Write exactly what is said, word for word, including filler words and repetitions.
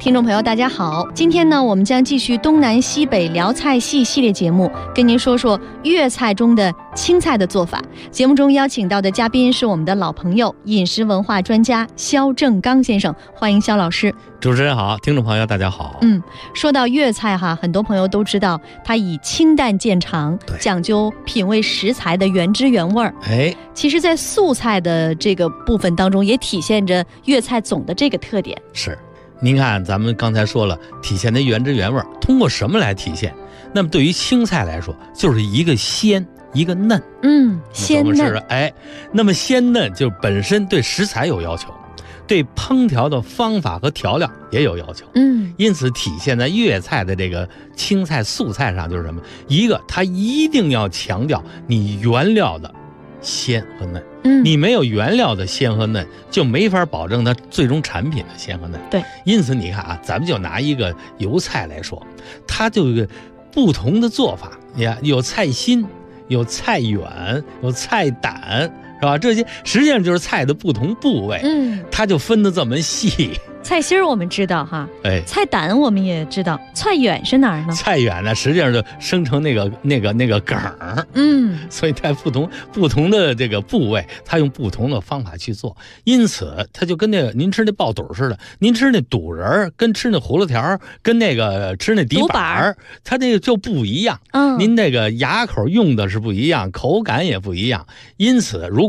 听众朋友大家好，今天呢我们将继续东南西北辽菜系系列节目，跟您说说粤菜中的青菜的做法。节目中邀请到的嘉宾是我们的老朋友，饮食文化专家肖正刚先生，欢迎肖老师。 主持人好，听众朋友大家好。 嗯，说到粤菜哈，很多朋友都知道它以清淡见长，讲究品味食材的原汁原味儿。 哎， 其实在素菜的这个部分当中也体现着粤菜总的这个特点。 是，您看咱们刚才说了，体现的原汁原味，通过什么来体现？那么对于青菜来说，就是一个鲜一个嫩。 嗯，鲜嫩。 哎，那么鲜嫩就本身对食材有要求，对烹调的方法和调料也有要求。 嗯， 因此体现在粤菜的这个青菜素菜上，就是什么？一个，它一定要强调你原料的鲜和嫩。 嗯， 你没有原料的鲜和嫩，就没法保证它最终产品的鲜和嫩。 对， 因此你看啊，咱们就拿一个油菜来说，它就有一个不同的做法。你看，有菜心，有菜远，有菜胆，是吧？这些实际上就是菜的不同部位。 嗯， 它就分得这么细。 菜心儿我们知道哈， 哎， 菜胆我们也知道，菜远是哪儿呢？ 菜远呢，实际上就生成那个那个那个梗儿。 嗯， 所以它不同不同的这个部位，它用不同的方法去做，因此它就跟那个您吃那爆肚似的，您吃那肚仁跟吃那葫芦条，跟那个吃那底板，它那个就不一样。 嗯， 您那个牙口用的是不一样，口感也不一样，因此如